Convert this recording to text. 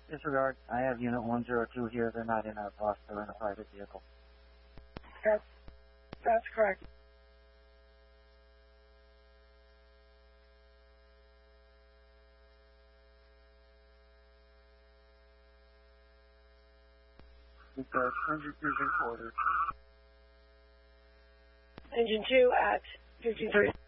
Disregard. I have Unit 102 here. They're not in our bus. They're in a private vehicle. That's correct. Because engine 2 is ordered. Engine 2 at 53.